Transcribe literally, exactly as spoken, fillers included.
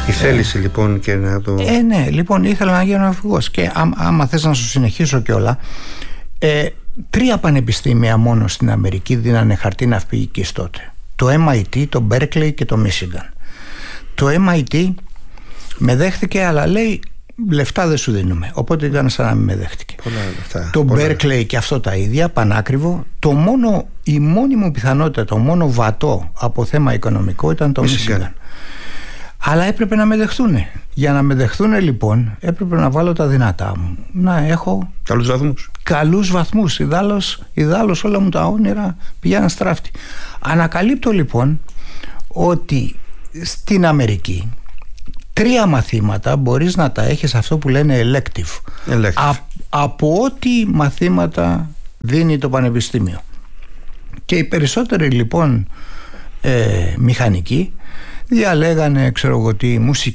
Η θέληση ε, λοιπόν και να το... Ε, ναι, λοιπόν ήθελα να γίνω ναυπηγός. Και άμα, άμα θες να σου συνεχίσω κιόλα, ε, τρία πανεπιστήμια μόνο στην Αμερική δίνανε χαρτί ναυπηγικής τότε. Το εμ άι τι, το Berkeley και το Michigan. Το εμ άι τι με δέχτηκε, αλλά λέει λεφτά δεν σου δίνουμε. Οπότε ήταν σαν να μην με δέχτηκε. Πολλά λεφτά. Το πολλά. Berkeley και αυτό τα ίδια, πανάκριβο. Το μόνο, η μόνη μου πιθανότητα, το μόνο βατό από θέμα οικονομικό ήταν το Michigan. Michigan. Αλλά έπρεπε να με δεχτούν. Για να με δεχτούν λοιπόν έπρεπε να βάλω τα δυνατά μου. Να έχω καλούς βαθμούς. Καλούς βαθμούς. Ιδάλλως, ιδάλλως όλα μου τα όνειρα πηγαίναν στράφτη. Ανακαλύπτω λοιπόν ότι στην Αμερική τρία μαθήματα μπορείς να τα έχεις αυτό που λένε elective, elective. Α, από ό,τι μαθήματα δίνει το πανεπιστήμιο. Και οι περισσότεροι λοιπόν ε, μηχανικοί διαλέγανε, ξέρω εγώ τι, μουσική